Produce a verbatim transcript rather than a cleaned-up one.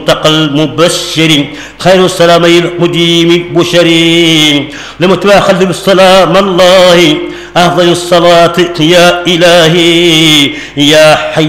المنتقى المبشر خير السلامي المديم بشري لمتواخذ بالسلام الله أفضل الصلاة يا إلهي يا حي